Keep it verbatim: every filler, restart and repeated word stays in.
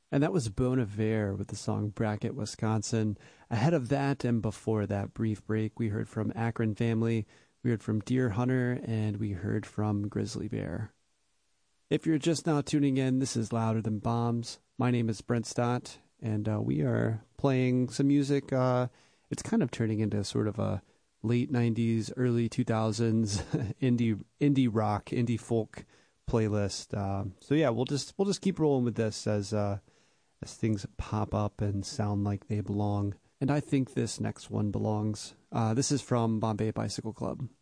And that was Bon Iver with the song Bracket, Wisconsin. Ahead of that and before that brief break, we heard from Akron Family, we heard from Deer Hunter, and we heard from Grizzly Bear. If you're just now tuning in, this is Louder Than Bombs. My name is Brent Stott, and uh, we are playing some music. Uh, it's kind of turning into sort of a late nineties, early two thousands indie indie rock, indie folk playlist. Uh, so yeah, we'll just we'll just keep rolling with this as uh, as things pop up and sound like they belong. And I think this next one belongs. Uh, this is from Bombay Bicycle Club.